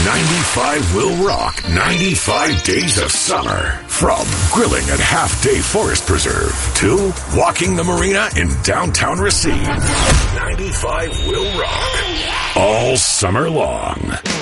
95 will rock 95 days of summer. From grilling at Half Day Forest Preserve to walking the marina in downtown Racine. 95 will rock all summer long.